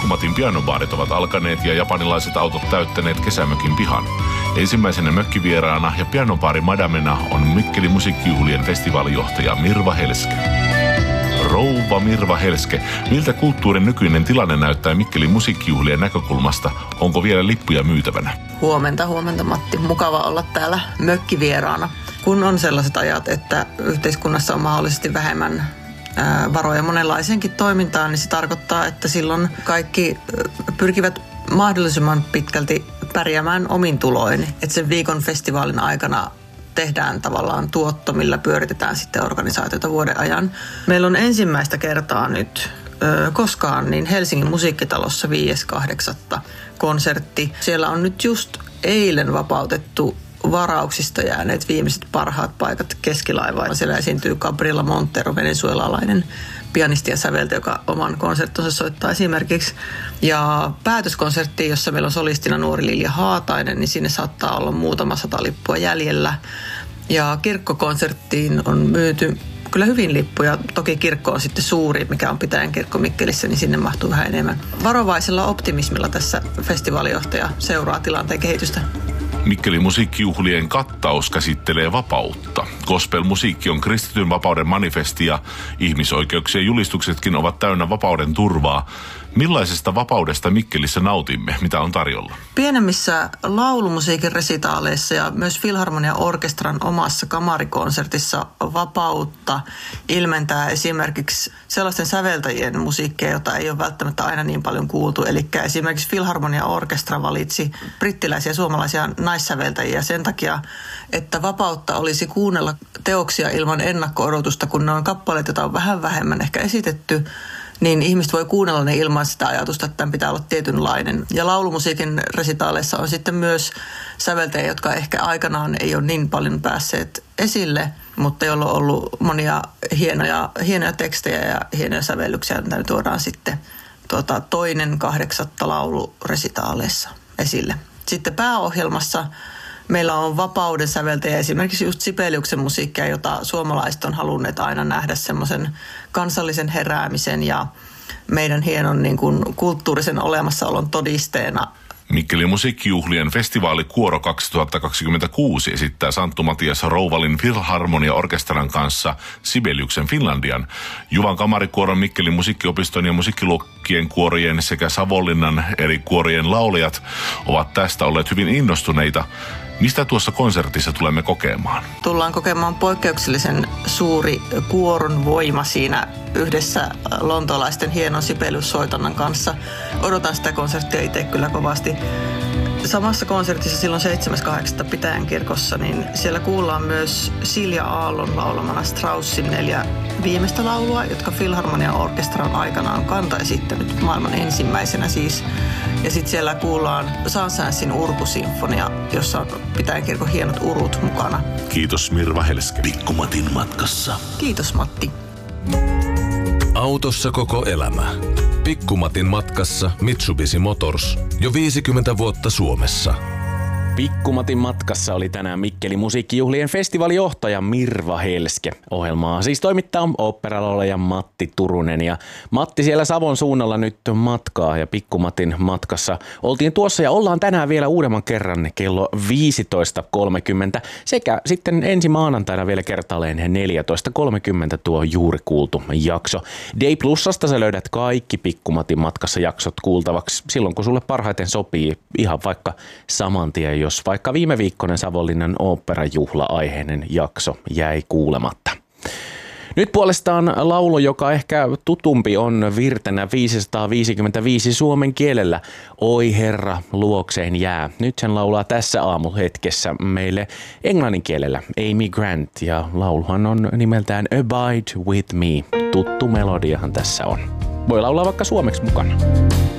Pikkumatin pianobaarit ovat alkaneet ja japanilaiset autot täyttäneet kesämökin pihan. Ensimmäisenä mökkivieraana ja pianobaari madamena on Mikkelin musiikkijuhlien festivaalijohtaja Mirva Helske. Rouva Mirva Helske, miltä kulttuurin nykyinen tilanne näyttää Mikkelin musiikkijuhlien näkökulmasta? Onko vielä lippuja myytävänä? Huomenta Matti. Mukava olla täällä mökkivieraana. Kun on sellaiset ajat, että yhteiskunnassa on mahdollisesti vähemmän varoja monenlaiseenkin toimintaan, niin se tarkoittaa, että silloin kaikki pyrkivät mahdollisimman pitkälti pärjäämään omin tuloin. Että sen viikon festivaalin aikana tehdään tavallaan tuotto, millä pyöritetään sitten organisaatiota vuoden ajan. Meillä on ensimmäistä kertaa nyt koskaan niin Helsingin musiikkitalossa 5.8. konsertti. Siellä on nyt just eilen vapautettu varauksista jääneet viimeiset parhaat paikat keskilaivaan. Siellä esiintyy Gabriela Montero, venezuelalainen pianisti ja säveltäjä, joka oman konserttonsa soittaa esimerkiksi. Ja päätöskonsertti, jossa meillä on solistina nuori Lilja Haatainen, niin sinne saattaa olla muutama 100 lippua jäljellä. Ja kirkkokonserttiin on myyty kyllä hyvin lippuja. Toki kirkko on sitten suuri, mikä on Pitäjän kirkko Mikkelissä, niin sinne mahtuu vähän enemmän. Varovaisella optimismilla tässä festivaalijohtaja seuraa tilanteen kehitystä. Mikkelin musiikkijuhlien kattaus käsittelee vapautta. Gospel-musiikki on kristityn vapauden manifesti ja ihmisoikeuksien julistuksetkin ovat täynnä vapauden turvaa. Millaisesta vapaudesta Mikkelissä nautimme? Mitä on tarjolla? Pienemmissä laulumusiikin resitaaleissa ja myös Filharmonia Orkestran omassa kamarikonsertissa vapautta ilmentää esimerkiksi sellaisten säveltäjien musiikkia, jota ei ole välttämättä aina niin paljon kuultu. Eli esimerkiksi Filharmonia Orkestra valitsi brittiläisiä ja suomalaisia naissäveltäjiä sen takia, että vapautta olisi kuunnella teoksia ilman ennakko-odotusta, kun ne on kappaleet, joita on vähän vähemmän ehkä esitetty, niin ihmiset voi kuunnella ne ilman sitä ajatusta, että tämän pitää olla tietynlainen. Ja laulumusiikin resitaaleissa on sitten myös säveltäjiä, jotka ehkä aikanaan ei ole niin paljon päässeet esille, mutta joilla on ollut monia hienoja tekstejä ja hienoja sävellyksiä, mitä tuodaan sitten 2.8. lauluresitaaleissa esille. Sitten pääohjelmassa meillä on vapauden säveltäjä, esimerkiksi just Sibeliuksen musiikkia, jota suomalaiset on halunneet aina nähdä semmoisen kansallisen heräämisen ja meidän hienon niin kuin kulttuurisen olemassaolon todisteena. Mikkelin musiikkijuhlien festivaalikuoro 2026 esittää Santtu Matias Rouvalin Filharmonia Orkestran kanssa Sibeliuksen Finlandian. Juvan kamarikuoron, Mikkelin musiikkiopiston ja musiikkiluokkien kuorojen sekä Savonlinnan eri kuorojen laulajat ovat tästä olleet hyvin innostuneita. Mistä tuossa konsertissa tulemme kokemaan? Tullaan kokemaan poikkeuksellisen suuri kuoron voima siinä yhdessä lontoolaisten hienon Sibelius-soitannan kanssa. Odotan sitä konserttia itse kyllä kovasti. Samassa konsertissa silloin 7.8. Pitäjän kirkossa, niin siellä kuullaan myös Silja Aallon laulamana Straussin 4 viimeistä laulua, jotka Filharmonia Orkestran aikanaan kanta-esittänyt maailman ensimmäisenä siis. Ja sitten siellä kuullaan Sansänssin urkusinfonia, jossa on Pitäjän kirkon hienot urut mukana. Kiitos Mirva Helske. Pikkumatin matkassa. Kiitos Matti. Autossa koko elämä. Pikkumatin matkassa Mitsubishi Motors. Jo 50 vuotta Suomessa. Pikkumatin matkassa oli tänään Mikkelin musiikkijuhlien festivaalijohtaja Mirva Helske. Ohjelmaa siis toimittaa oopperalaulaja Matti Turunen. Ja Matti siellä Savon suunnalla nyt matkaa ja Pikkumatin matkassa oltiin tuossa ja ollaan tänään vielä uudemman kerran kello 15.30 sekä sitten ensi maanantaina vielä kertaalleen 14.30 tuo juuri kuultu jakso. Day Plusasta sä löydät kaikki Pikkumatin matkassa jaksot kuultavaksi silloin kun sulle parhaiten sopii, ihan vaikka saman tien, jos vaikka viime viikkoinen Savonlinnan oopperajuhla-aiheinen jakso jäi kuulematta. Nyt puolestaan laulu, joka ehkä tutumpi on virtenä 555 suomen kielellä. Oi herra, luokseen jää. Nyt sen laulaa tässä aamuhetkessä meille englannin kielellä Amy Grant ja lauluhan on nimeltään Abide with me. Tuttu melodiahan tässä on. Voi laulaa vaikka suomeksi mukana.